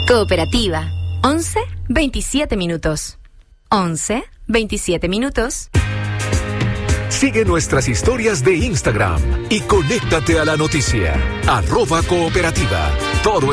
Cooperativa. 11, 27 minutos. 11, 27 minutos. Sigue nuestras historias de Instagram y conéctate a la noticia. @cooperativa. Todo